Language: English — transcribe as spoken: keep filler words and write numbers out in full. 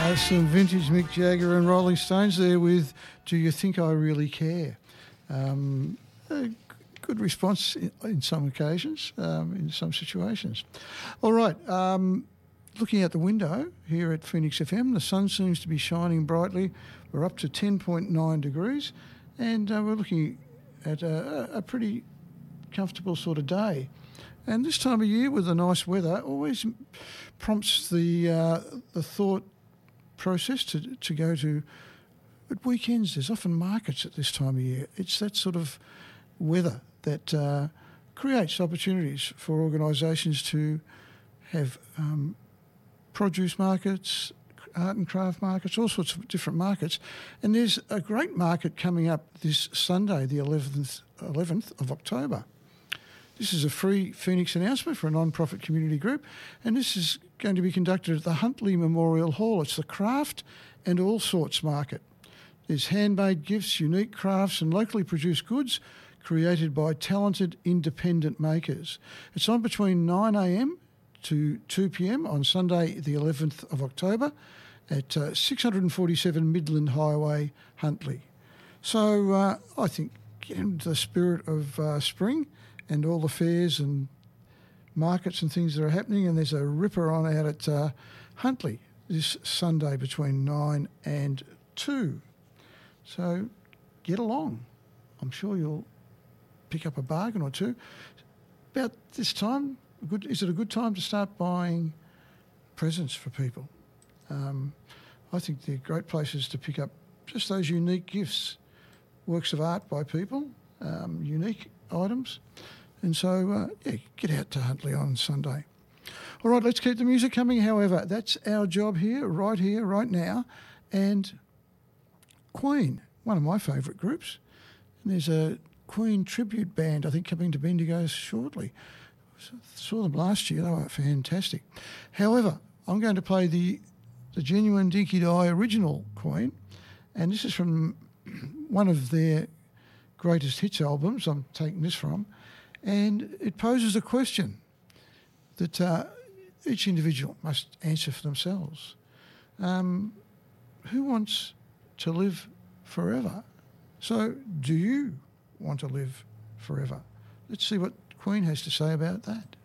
Uh, some vintage Mick Jagger and Rolling Stones there with Do You Think I Really Care? Um, a good response in, in some occasions, um, in some situations. All right, um, looking out the window here at Phoenix F M, the sun seems to be shining brightly. We're up to ten point nine degrees and uh, we're looking at a, a pretty comfortable sort of day. And this time of year with the nice weather always prompts the uh, the thought process to to go to at weekends. There's often markets at this time of year. It's that sort of weather that uh, creates opportunities for organisations to have um, produce markets, art and craft markets, all sorts of different markets. And there's a great market coming up this Sunday, the eleventh, eleventh of October. This is a free Phoenix announcement for a non-profit community group, and this is going to be conducted at the Huntley Memorial Hall. It's the Craft and All Sorts Market. There's handmade gifts, unique crafts and locally produced goods created by talented independent makers. It's on between nine a m to two p m on Sunday the eleventh of October at uh, six forty-seven Midland Highway, Huntley. So uh, I think get into the spirit of uh, spring and all the fairs and markets and things that are happening, and there's a ripper on out at uh, Huntley this Sunday between nine and two. So get along. I'm sure you'll pick up a bargain or two. About this time, good, is it a good time to start buying presents for people? Um, I think they're great places to pick up just those unique gifts, works of art by people, um, unique items. And so, uh, yeah, get out to Huntley on Sunday. All right, let's keep the music coming. However, that's our job here, right here, right now. And Queen, one of my favourite groups. And there's a Queen tribute band, I think, coming to Bendigo shortly. Saw them last year. They were fantastic. However, I'm going to play the, the genuine Dinky Di original Queen. And this is from one of their greatest hits albums. I'm taking this from. And it poses a question that uh, each individual must answer for themselves. Um, who wants to live forever? So do you want to live forever? Let's see what Queen has to say about that.